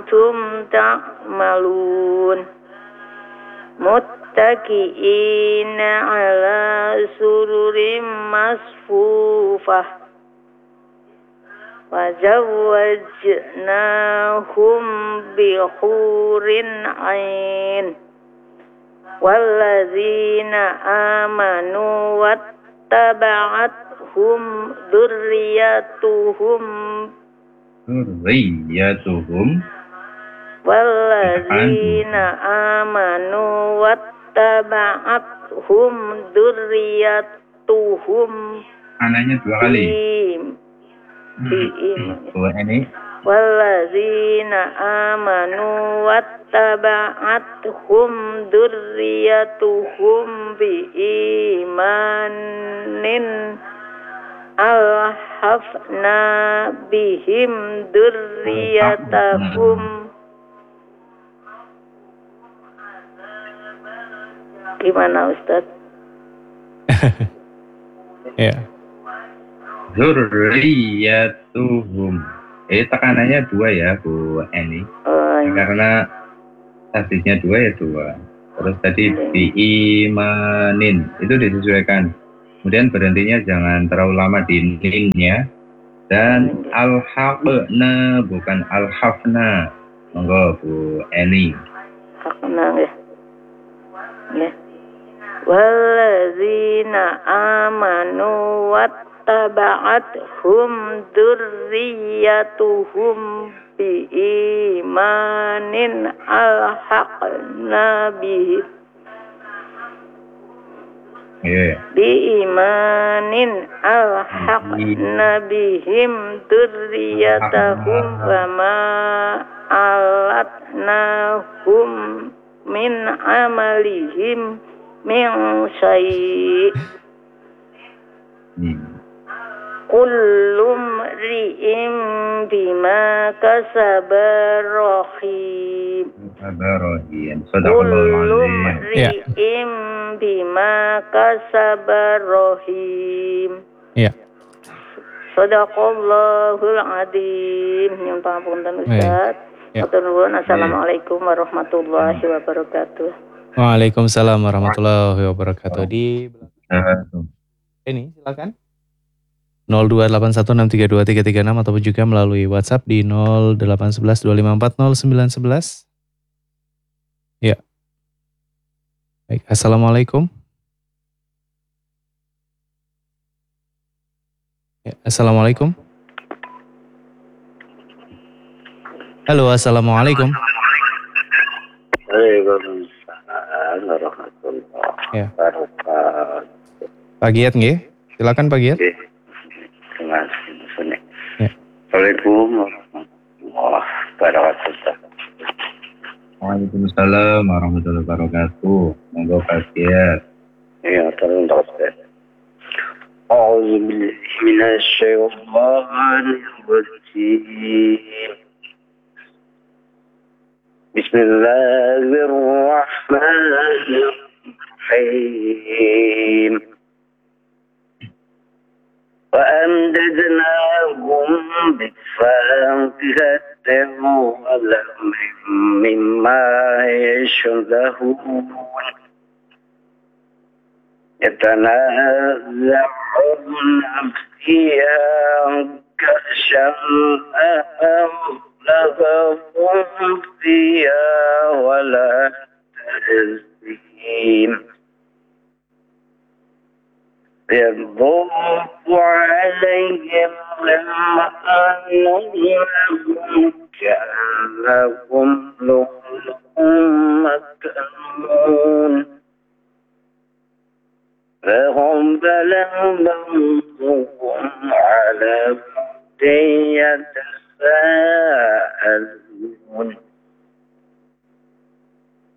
kuntum ta'malun. Muttaqiina ala sururim masfufah. Wa zawwajnahum bi hurin 'ain. Walladzina amanu wattaba'athum dzurriyyatuhum walladzina amanu wattaba'athum dzurriyyatuhum anaknya dua kali walladzina amanu wattaba'athum dzurriyyatuhum biimanin alhafna bihim dzurriyyatahum. Gimana Ustaz? Ya. Dzurriyyatuhum. Tekanannya dua ya Bu Eni. Karena tasdidnya dua ya dua. Terus tadi biimanin itu disesuaikan. Kemudian berhentinya jangan terlalu lama di ninnya. Dan al-haqna bukan al-hafna. Monggo Bu Eni. Haqna ya. Ya. Walladzina amanu wattaba'athum dzurriyyatuhum biimanin alhaqna bihim biimanin alhaqna bihim dzurriyyatahum wa ma alatnahum min amalihim min syai' kullum ri'im bima kasaba rahim kullum ri'im bima kasaba rahim. Ya. Shadaqallahul adzim. Yang pangapunten Ustaz. Matur nuwun. Assalamualaikum warahmatullahi wabarakatuh. Waalaikumsalam warahmatullahi wabarakatuh. Di ini silakan 02816323336 ataupun juga melalui WhatsApp di 08112540911. Ya. Baik, assalamualaikum. Ya, assalamualaikum. Halo, assalamualaikum. Waalaikumsalam warahmatullahi wabarakatuh. Pak Giat nggih? Silakan Pak Giat. Terima kasih. Ya. Assalamualaikum warahmatullahi wabarakatuh. Waalaikumsalam warahmatullahi wabarakatuh. Monggo Pak Giat. Ya, terima kasih. A'udzu billahi minasyaitonir rajim. Bismillahirrahmanirrahim. Wa amdadnahum bifaqihatin wa lahmin mimma yashtahun. يتنازعون فيها كأسا لهم فيها ولا تأثيم يطوف عليهم غلمان كأنهم لؤلؤ مكنون فهم بلغهم على